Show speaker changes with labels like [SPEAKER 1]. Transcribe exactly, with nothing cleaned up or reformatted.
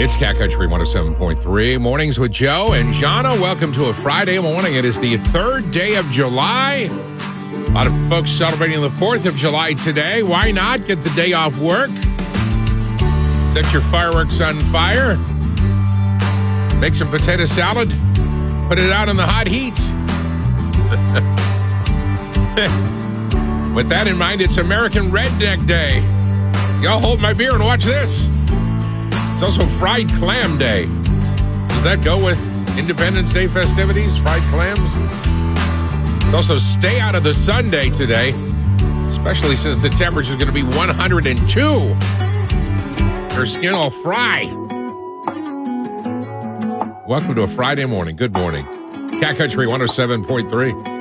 [SPEAKER 1] It's Cat Country one oh seven point three. Mornings with Joe and Jana. Welcome to a Friday morning. It is the third day of July. A lot of folks celebrating the fourth of July today. Why not get the day off work? Set your fireworks on fire. Make some potato salad. Put it out in the hot heat. With that in mind, it's American Redneck Day. Y'all hold my beer and watch this. It's also Fried Clam Day. Does that go with Independence Day festivities? Fried clams? It's also Stay Out of the Sun Day today, especially since the temperature is going to be one hundred two. Her skin will fry. Welcome to a Friday morning. Good morning. Cat Country one oh seven point three.